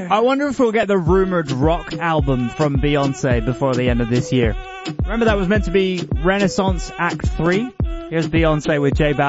I wonder if we'll get the rumored rock album from Beyonce before the end of this year. Remember that was meant to be Renaissance Act 3? Here's Beyonce with J Balvin.